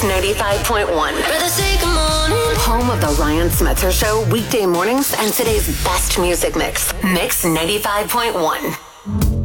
Mix 95.1. Rather say good morning. Home of the Ryan Smetzer Show, weekday mornings, and today's best music mix. Mix 95.1.